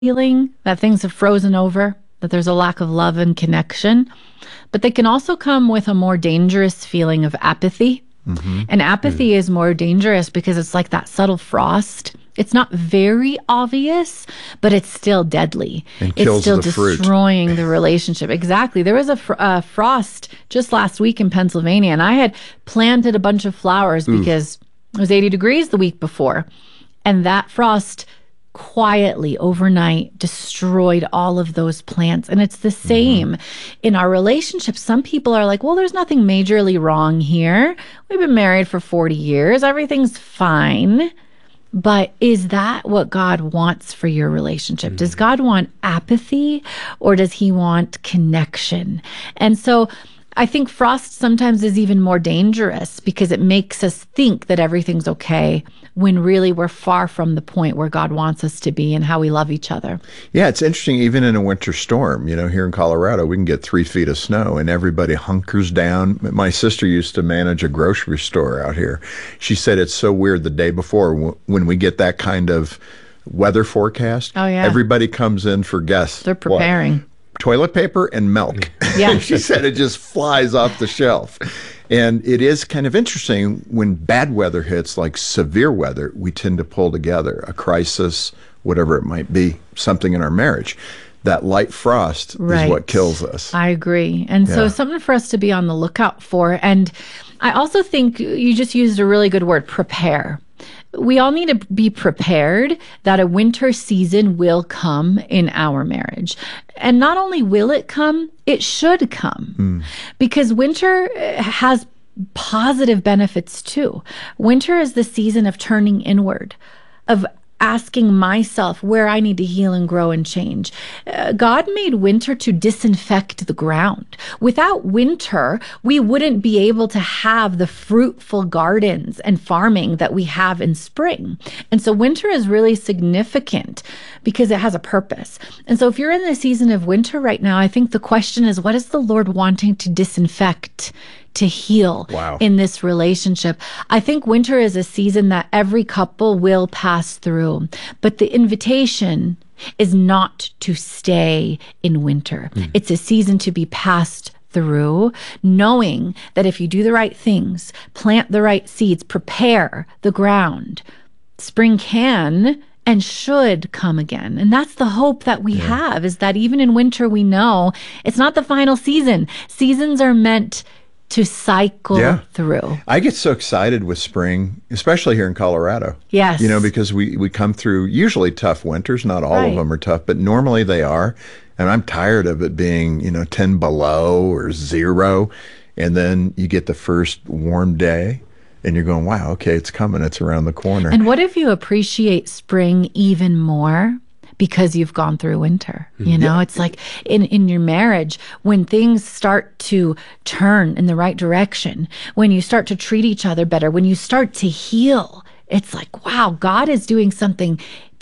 feeling that things have frozen over, that there's a lack of love and connection, but they can also come with a more dangerous feeling of apathy. And apathy is more dangerous because it's like that subtle frost. It's not very obvious, but it's still deadly. And It's kills still the fruit. destroying the relationship. Exactly. There was a frost just last week in Pennsylvania, and I had planted a bunch of flowers because it was 80 degrees the week before. And that frost quietly overnight destroyed all of those plants. And it's the same in our relationships. Some people are like, well, there's nothing majorly wrong here. We've been married for 40 years. Everything's fine. But is that what God wants for your relationship? Does God want apathy or does he want connection? And so I think frost sometimes is even more dangerous because it makes us think that everything's okay when really we're far from the point where God wants us to be and how we love each other. Yeah, it's interesting. Even in a winter storm, here in Colorado, we can get 3 feet of snow and everybody hunkers down. My sister used to manage a grocery store out here. She said it's so weird the day before when we get that kind of weather forecast. Oh, yeah. Everybody comes in for guests. They're preparing. Toilet paper and milk. Yeah. She said it just flies off the shelf. And it is kind of interesting when bad weather hits, like severe weather, we tend to pull together a crisis, whatever it might be, something in our marriage. That light frost is what kills us. I agree. And so something for us to be on the lookout for. And I also think you just used a really good word, prepare. We all need to be prepared that a winter season will come in our marriage. And not only will it come, it should come. Because winter has positive benefits too. Winter is the season of turning inward, of asking myself where I need to heal and grow and change. God made winter to disinfect the ground. Without winter, we wouldn't be able to have the fruitful gardens and farming that we have in spring. And so winter is really significant because it has a purpose. And so if you're in the season of winter right now, I think the question is, what is the Lord wanting to disinfect, to heal in this relationship? I think winter is a season that every couple will pass through, but the invitation is not to stay in winter. It's a season to be passed through, knowing that if you do the right things, plant the right seeds, prepare the ground, spring can and should come again. And that's the hope that we have, is that even in winter, we know it's not the final season. Seasons are meant to cycle through. I get so excited with spring, especially here in Colorado. Yes. Because we come through usually tough winters. Not all of them are tough, but normally they are. And I'm tired of it being, 10 below or 0. And then you get the first warm day and you're going, wow, okay, it's coming. It's around the corner. And what if you appreciate spring even more? Because you've gone through winter, it's like in your marriage, when things start to turn in the right direction, when you start to treat each other better, when you start to heal, it's like, wow, God is doing something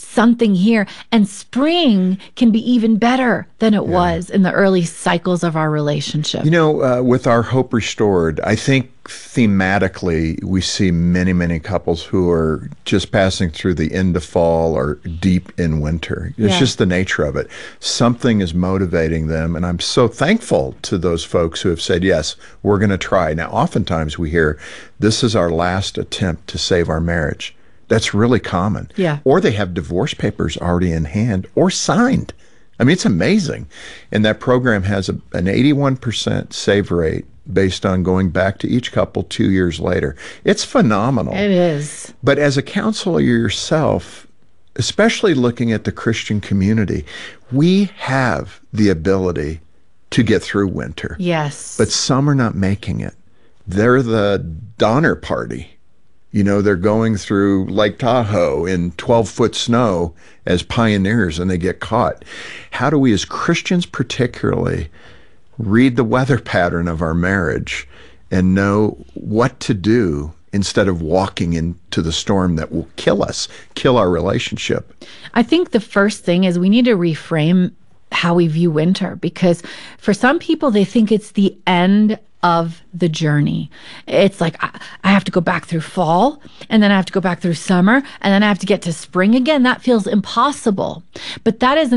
here. And spring can be even better than it was in the early cycles of our relationship. With our Hope Restored, I think thematically we see many, many couples who are just passing through the end of fall or deep in winter. It's just the nature of it. Something is motivating them, and I'm so thankful to those folks who have said, yes, we're going to try. Now, oftentimes we hear, this is our last attempt to save our marriage. That's really common. Yeah. Or they have divorce papers already in hand or signed. I mean, it's amazing. And that program has an 81% save rate based on going back to each couple 2 years later. It's phenomenal. It is. But as a counselor yourself, especially looking at the Christian community, we have the ability to get through winter. Yes. But some are not making it. They're the Donner Party. They're going through Lake Tahoe in 12-foot snow as pioneers and they get caught. How do we as Christians particularly read the weather pattern of our marriage and know what to do instead of walking into the storm that will kill us, kill our relationship? I think the first thing is we need to reframe how we view winter, because for some people, they think it's the end of the journey. It's like, I have to go back through fall, and then I have to go back through summer, and then I have to get to spring again. That feels impossible. But that isn't